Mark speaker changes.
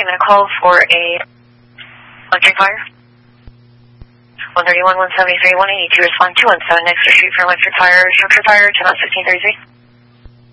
Speaker 1: I'm going to call for a electric fire. 131, 173, 182, respond 217 Exeter Street for electric fire, structure fire, 10 out 1633.